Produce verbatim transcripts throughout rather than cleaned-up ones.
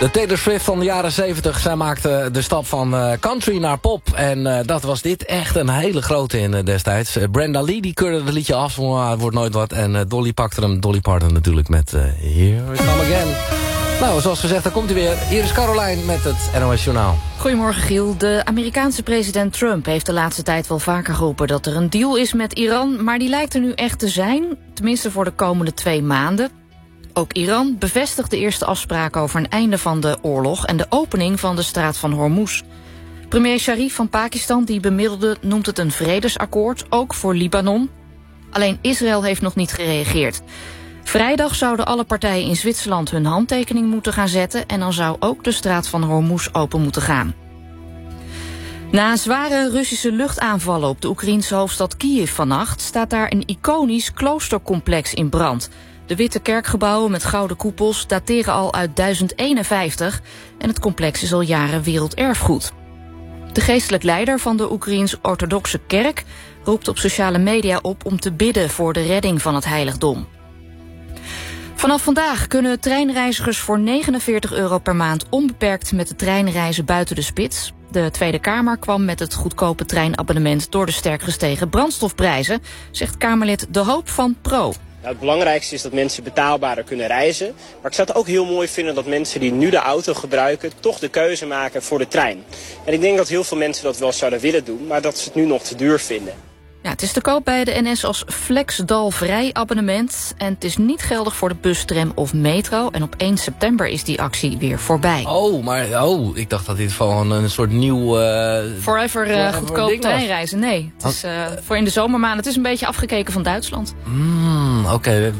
De Taylor Swift van de jaren zeventig, zij maakte de stap van uh, country naar pop. En uh, dat was dit echt een hele grote in uh, destijds. Uh, Brenda Lee, die keurde het liedje af, maar het wordt nooit wat. En uh, Dolly pakte hem, Dolly Parton natuurlijk, met uh, Here We Come Again. Nou, zoals gezegd, daar komt hij weer. Hier is Caroline met het N O S Journaal. Goedemorgen, Giel. De Amerikaanse president Trump heeft de laatste tijd wel vaker geroepen dat er een deal is met Iran, maar die lijkt er nu echt te zijn, tenminste voor de komende twee maanden. Ook Iran bevestigt de eerste afspraken over een einde van de oorlog en de opening van de straat van Hormuz. Premier Sharif van Pakistan, die bemiddelde, noemt het een vredesakkoord, ook voor Libanon. Alleen Israël heeft nog niet gereageerd. Vrijdag zouden alle partijen in Zwitserland hun handtekening moeten gaan zetten en dan zou ook de straat van Hormuz open moeten gaan. Na zware Russische luchtaanvallen op de Oekraïense hoofdstad Kiev vannacht staat daar een iconisch kloostercomplex in brand. De witte kerkgebouwen met gouden koepels dateren al uit duizend eenenvijftig en het complex is al jaren werelderfgoed. De geestelijk leider van de Oekraïens-orthodoxe kerk roept op sociale media op om te bidden voor de redding van het heiligdom. Vanaf vandaag kunnen treinreizigers voor negenenveertig euro per maand onbeperkt met de trein reizen buiten de spits. De Tweede Kamer kwam met het goedkope treinabonnement door de sterk gestegen brandstofprijzen, zegt Kamerlid De Hoop van Pro. Nou, het belangrijkste is dat mensen betaalbaarder kunnen reizen. Maar ik zou het ook heel mooi vinden dat mensen die nu de auto gebruiken toch de keuze maken voor de trein. En ik denk dat heel veel mensen dat wel zouden willen doen, maar dat ze het nu nog te duur vinden. Ja, het is te koop bij de N S als Flexdal-vrij abonnement. En het is niet geldig voor de bus, tram of metro. En op één september is die actie weer voorbij. Oh, maar oh, ik dacht dat dit gewoon een soort nieuw... Uh, Forever uh, goedkoop treinreizen. Nee, het is uh, voor in de zomermaanden. Het is een beetje afgekeken van Duitsland. Mm, Oké. Okay.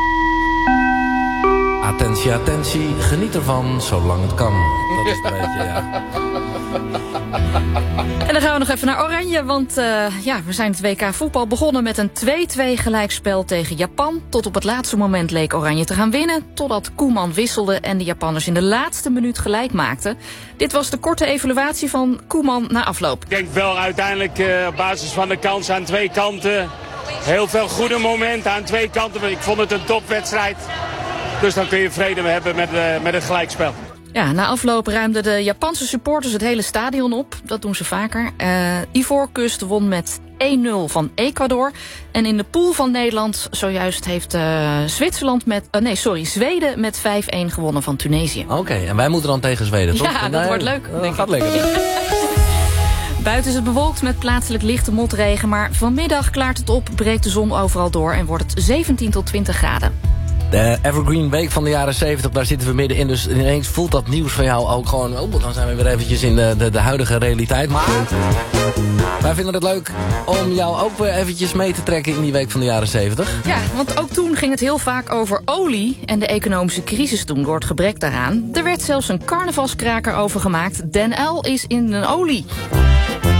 Attentie, attentie. Geniet ervan, zolang het kan. Dat is een beetje, ja. En dan gaan we nog even naar Oranje, want uh, ja, we zijn het W K voetbal begonnen met een twee-twee gelijkspel tegen Japan. Tot op het laatste moment leek Oranje te gaan winnen, totdat Koeman wisselde en de Japanners in de laatste minuut gelijk maakten. Dit was de korte evaluatie van Koeman na afloop. Ik denk wel uiteindelijk uh, op basis van de kans aan twee kanten, heel veel goede momenten aan twee kanten. Ik vond het een topwedstrijd, dus dan kun je vrede hebben met, uh, met het gelijkspel. Ja, na afloop ruimden de Japanse supporters het hele stadion op. Dat doen ze vaker. Uh, Ivoorkust won met één nul van Ecuador. En in de pool van Nederland zojuist heeft uh, Zwitserland met... Uh, nee, sorry, Zweden met vijf-één gewonnen van Tunesië. Oké, okay, en wij moeten dan tegen Zweden, toch? Ja, dat nee, wordt leuk. Dat gaat lekker. Buiten is het bewolkt met plaatselijk lichte motregen. Maar vanmiddag klaart het op, breekt de zon overal door en wordt het zeventien tot twintig graden. De Evergreen Week van de jaren zeventig, daar zitten we middenin. Dus ineens voelt dat nieuws van jou ook gewoon... Oh, dan zijn we weer eventjes in de, de, de huidige realiteit. Maar wij vinden het leuk om jou ook weer eventjes mee te trekken in die week van de jaren zeventig. Ja, want ook toen ging het heel vaak over olie en de economische crisis toen door het gebrek daaraan. Er werd zelfs een carnavalskraker over gemaakt. Den Uyl is in een olie.